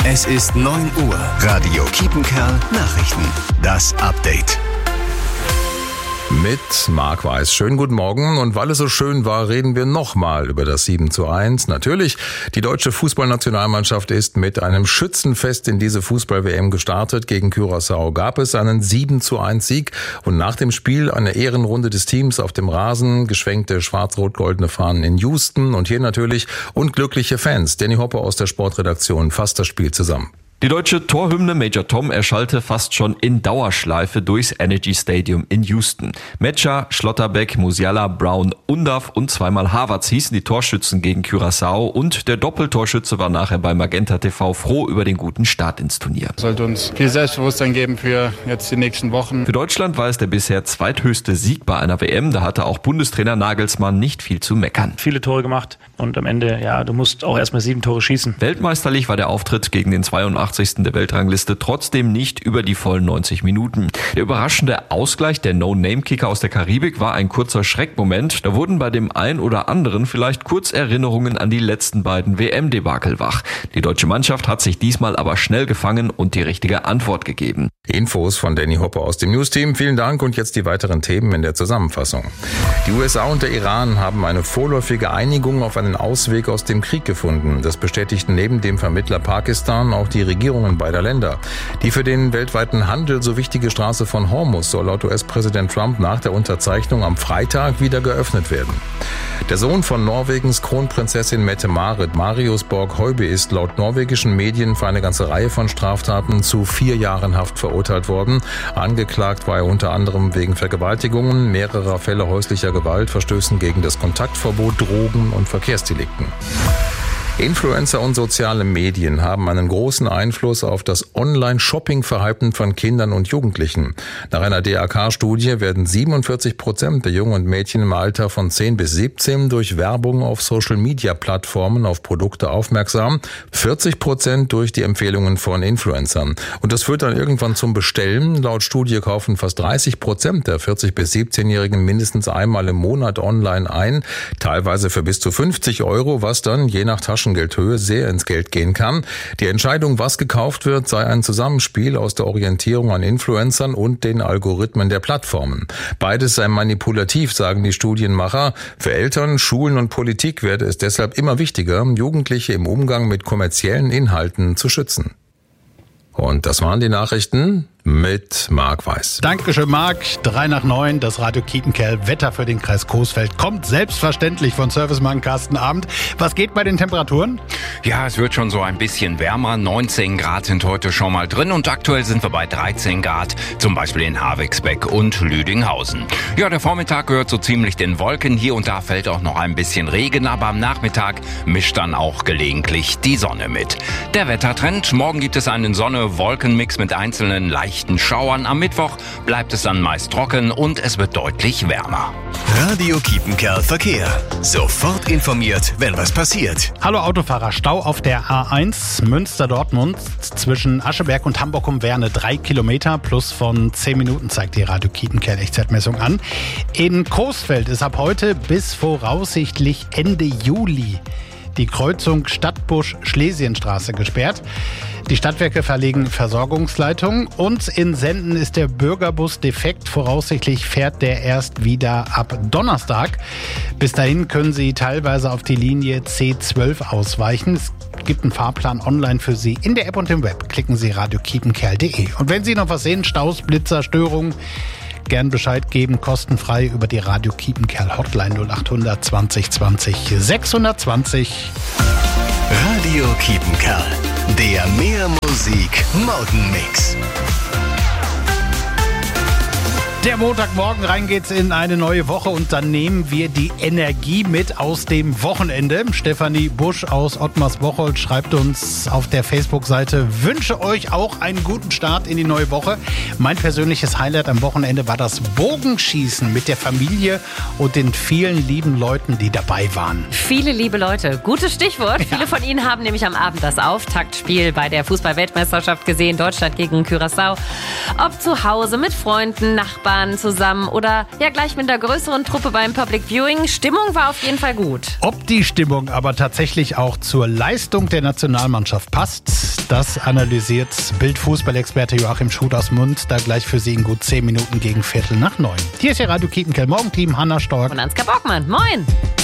Es ist 9 Uhr. Radio Kiepenkerl Nachrichten. Das Update. Mit Marc Weiß. Schönen guten Morgen. Und weil es so schön war, reden wir nochmal über das 7:1. Natürlich, die deutsche Fußballnationalmannschaft ist mit einem Schützenfest in diese Fußball-WM gestartet. Gegen Curaçao gab es einen 7:1 Sieg und nach dem Spiel eine Ehrenrunde des Teams auf dem Rasen, geschwenkte schwarz-rot-goldene Fahnen in Houston und hier natürlich unglückliche Fans. Danny Hopper aus der Sportredaktion fasst das Spiel zusammen. Die deutsche Torhymne Major Tom erschallte fast schon in Dauerschleife durchs Energy Stadium in Houston. Metscher, Schlotterbeck, Musiala, Brown, Undav und zweimal Havertz hießen die Torschützen gegen Curaçao und der Doppeltorschütze war nachher bei Magenta TV froh über den guten Start ins Turnier. Es sollte uns viel Selbstbewusstsein geben für jetzt die nächsten Wochen. Für Deutschland war es der bisher zweithöchste Sieg bei einer WM. Da hatte auch Bundestrainer Nagelsmann nicht viel zu meckern. Viele Tore gemacht und am Ende, du musst auch erstmal 7 Tore schießen. Weltmeisterlich war der Auftritt gegen den 82. der Weltrangliste trotzdem nicht über die vollen 90 Minuten. Der überraschende Ausgleich der No-Name-Kicker aus der Karibik war ein kurzer Schreckmoment. Da wurden bei dem einen oder anderen vielleicht kurz Erinnerungen an die letzten beiden WM-Debakel wach. Die deutsche Mannschaft hat sich diesmal aber schnell gefangen und die richtige Antwort gegeben. Infos von Danny Hopper aus dem News-Team. Vielen Dank und jetzt die weiteren Themen in der Zusammenfassung. Die USA und der Iran haben eine vorläufige Einigung auf einen Ausweg aus dem Krieg gefunden. Das bestätigten neben dem Vermittler Pakistan auch die Regierungen beider Länder. Die für den weltweiten Handel so wichtige Straße von Hormuz soll laut US-Präsident Trump nach der Unterzeichnung am Freitag wieder geöffnet werden. Der Sohn von Norwegens Kronprinzessin Mette-Marit, Marius Borg-Høiby, ist laut norwegischen Medien für eine ganze Reihe von Straftaten zu 4 Jahren Haft verurteilt worden. Angeklagt war er unter anderem wegen Vergewaltigungen, mehrerer Fälle häuslicher Gewalt, Verstößen gegen das Kontaktverbot, Drogen und Verkehrsdelikten. Influencer und soziale Medien haben einen großen Einfluss auf das Online-Shopping-Verhalten von Kindern und Jugendlichen. Nach einer DAK-Studie werden 47% der Jungen und Mädchen im Alter von 10 bis 17 durch Werbung auf Social-Media-Plattformen auf Produkte aufmerksam, 40% durch die Empfehlungen von Influencern. Und das führt dann irgendwann zum Bestellen. Laut Studie kaufen fast 30% der 40- bis 17-Jährigen mindestens einmal im Monat online ein, teilweise für bis zu 50 €, was dann je nach Taschengeldhöhe sehr ins Geld gehen kann. Die Entscheidung, was gekauft wird, sei ein Zusammenspiel aus der Orientierung an Influencern und den Algorithmen der Plattformen. Beides sei manipulativ, sagen die Studienmacher. Für Eltern, Schulen und Politik werde es deshalb immer wichtiger, Jugendliche im Umgang mit kommerziellen Inhalten zu schützen. Und das waren die Nachrichten mit Marc Weiß. Dankeschön, Marc. 3 nach 9, das Radio Kiepenkerl Wetter für den Kreis Coesfeld kommt selbstverständlich von Servicemann Carsten Abend. Was geht bei den Temperaturen? Ja, es wird schon so ein bisschen wärmer. 19 Grad sind heute schon mal drin und aktuell sind wir bei 13 Grad, zum Beispiel in Havixbeck und Lüdinghausen. Ja, der Vormittag gehört so ziemlich den Wolken. Hier und da fällt auch noch ein bisschen Regen, aber am Nachmittag mischt dann auch gelegentlich die Sonne mit. Der Wettertrend: Morgen gibt es einen Sonne-Wolken-Mix mit einzelnen leichten Schauern. Am Mittwoch bleibt es dann meist trocken und es wird deutlich wärmer. Radio Kiepenkerl Verkehr. Sofort informiert, wenn was passiert. Hallo Autofahrer, Stau auf der A1 Münster-Dortmund zwischen Ascheberg und Hamburg um Werne 3 Kilometer plus von 10 Minuten zeigt die Radio Kiepenkerl Echtzeitmessung an. In Coesfeld ist ab heute bis voraussichtlich Ende Juli die Kreuzung Stadtbusch-Schlesienstraße gesperrt. Die Stadtwerke verlegen Versorgungsleitungen und in Senden ist der Bürgerbus defekt. Voraussichtlich fährt der erst wieder ab Donnerstag. Bis dahin können Sie teilweise auf die Linie C12 ausweichen. Es gibt einen Fahrplan online für Sie in der App und im Web. Klicken Sie radiokiepenkerl.de. Und wenn Sie noch was sehen, Staus, Blitzer, Störungen, gern Bescheid geben, kostenfrei über die Radio Kiepenkerl Hotline 0800 20 20 620. Radio Kiepenkerl, der Mehr Musik Morgenmix. Der Montagmorgen, rein geht's in eine neue Woche und dann nehmen wir die Energie mit aus dem Wochenende. Stefanie Busch aus Ottmars-Bocholt schreibt uns auf der Facebook-Seite: Wünsche euch auch einen guten Start in die neue Woche. Mein persönliches Highlight am Wochenende war das Bogenschießen mit der Familie und den vielen lieben Leuten, die dabei waren. Viele liebe Leute, gutes Stichwort. Ja. Viele von Ihnen haben nämlich am Abend das Auftaktspiel bei der Fußball-Weltmeisterschaft gesehen, Deutschland gegen Curaçao. Ob zu Hause, mit Freunden, Nachbarn, waren zusammen oder ja gleich mit einer größeren Truppe beim Public Viewing. Stimmung war auf jeden Fall gut. Ob die Stimmung aber tatsächlich auch zur Leistung der Nationalmannschaft passt, das analysiert Bild-Fußballexperte Joachim Schut aus Münster gleich für Sie in gut 10 Minuten gegen 8:45. Hier ist Ihr Radio Kietenkerl Morgenteam, Hanna Stork Und Ansgar Bockmann. Moin!